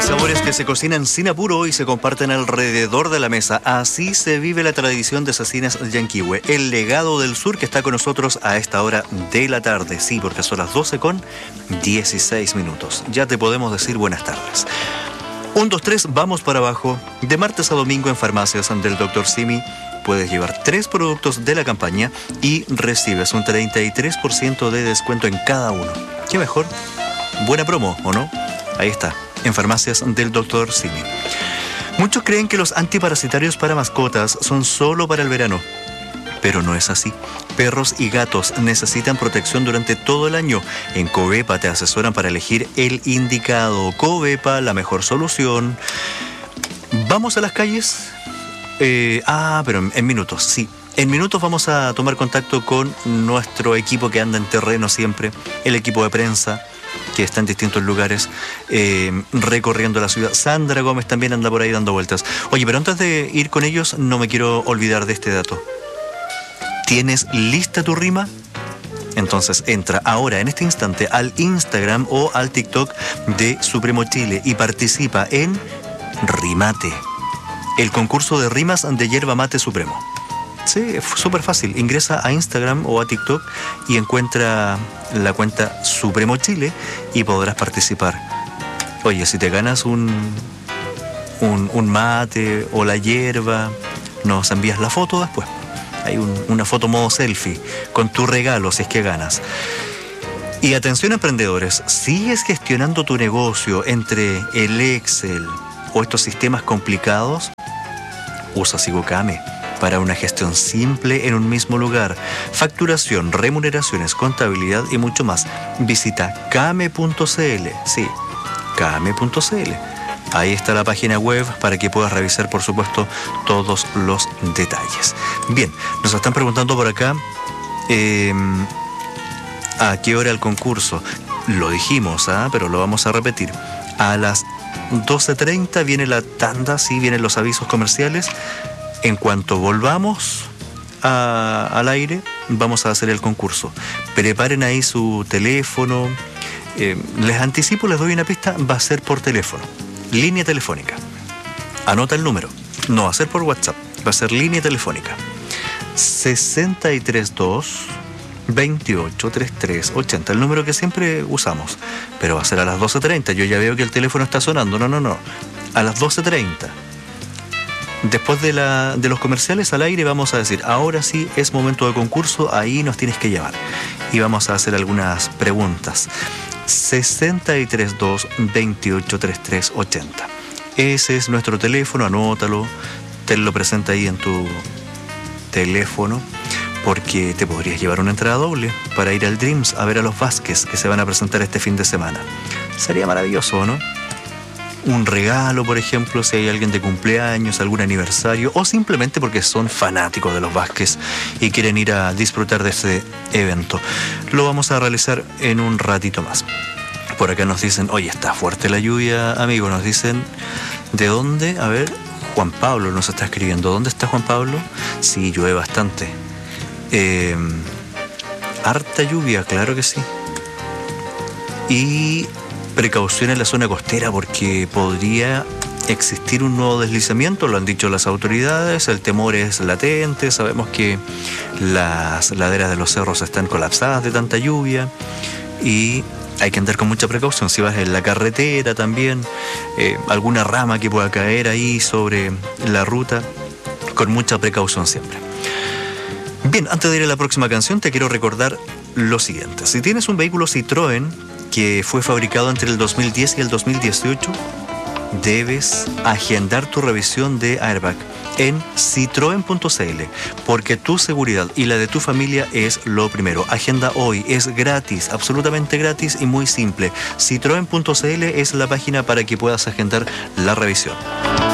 Sabores que se cocinan sin apuro y se comparten alrededor de la mesa. Así se vive la tradición de Cecinas Llanquihue, el legado del sur que está con nosotros a esta hora de la tarde. Sí, porque son las 12:16. Ya te podemos decir buenas tardes. 1, 2, 3, vamos para abajo. De martes a domingo en farmacias del Dr. Simi puedes llevar 3 productos de la campaña y recibes un 33% de descuento en cada uno. ¿Qué mejor? Buena promo, ¿o no? Ahí está, en farmacias del Dr. Simi. Muchos creen que los antiparasitarios para mascotas son solo para el verano, pero no es así. Perros y gatos necesitan protección durante todo el año. En Covepa te asesoran para elegir el indicado. Covepa, la mejor solución. ¿Vamos a las calles? Pero en minutos, sí. En minutos vamos a tomar contacto con nuestro equipo que anda en terreno siempre, el equipo de prensa, que está en distintos lugares recorriendo la ciudad. Sandra Gómez también anda por ahí dando vueltas. Oye, pero antes de ir con ellos, no me quiero olvidar de este dato. ¿Tienes lista tu rima? Entonces entra ahora, en este instante, al Instagram o al TikTok de Supremo Chile y participa en Rimate, el concurso de rimas de Yerba Mate Supremo. Sí, es súper fácil. Ingresa a Instagram o a TikTok y encuentra la cuenta Supremo Chile y podrás participar. Oye, si te ganas un mate o la hierba, nos envías la foto después. Hay una foto modo selfie con tu regalo si es que ganas. Y atención emprendedores, ¿sigues gestionando tu negocio entre el Excel o estos sistemas complicados? Usa Sigocame para una gestión simple en un mismo lugar. Facturación, remuneraciones, contabilidad y mucho más. Visita kame.cl. Sí, kame.cl. Ahí está la página web para que puedas revisar, por supuesto, todos los detalles. Bien, nos están preguntando por acá ¿a qué hora el concurso? Lo dijimos, pero lo vamos a repetir. A las 12:30 viene la tanda, sí, vienen los avisos comerciales. En cuanto volvamos al aire, vamos a hacer el concurso. Preparen ahí su teléfono. Les anticipo, les doy una pista, va a ser por teléfono. Línea telefónica. Anota el número. No va a ser por WhatsApp, va a ser línea telefónica. 632-283380, el número que siempre usamos. Pero va a ser a las 12:30. Yo ya veo que el teléfono está sonando. No. A las 12:30. Después de los comerciales al aire vamos a decir, ahora sí es momento de concurso, ahí nos tienes que llamar. Y vamos a hacer algunas preguntas. 632-283380. Ese es nuestro teléfono, anótalo, tenlo presente ahí en tu teléfono, porque te podrías llevar una entrada doble para ir al Dreams a ver a los Vázquez que se van a presentar este fin de semana. Sería maravilloso, ¿no? Un regalo, por ejemplo, si hay alguien de cumpleaños, algún aniversario, o simplemente porque son fanáticos de los Vázquez y quieren ir a disfrutar de este evento. Lo vamos a realizar en un ratito más. Por acá nos dicen, oye, está fuerte la lluvia, amigo. Nos dicen, ¿de dónde? A ver, Juan Pablo nos está escribiendo. ¿Dónde está Juan Pablo? Sí, llueve bastante. Harta lluvia, claro que sí. Y precaución en la zona costera porque podría existir un nuevo deslizamiento, lo han dicho las autoridades, el temor es latente, sabemos que las laderas de los cerros están colapsadas de tanta lluvia y hay que andar con mucha precaución. Si vas en la carretera también, alguna rama que pueda caer ahí sobre la ruta, con mucha precaución siempre. Bien, antes de ir a la próxima canción te quiero recordar lo siguiente. Si tienes un vehículo Citroën que fue fabricado entre el 2010 y el 2018, debes agendar tu revisión de airbag en citroen.cl, porque tu seguridad y la de tu familia es lo primero. Agenda hoy, es gratis, absolutamente gratis y muy simple. Citroen.cl es la página para que puedas agendar la revisión.